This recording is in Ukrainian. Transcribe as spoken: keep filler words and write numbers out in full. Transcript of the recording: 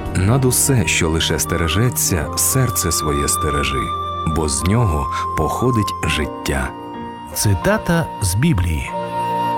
Над усе, що лише стережеться, серце своє стережи, бо з нього походить життя. Цитата з Біблії.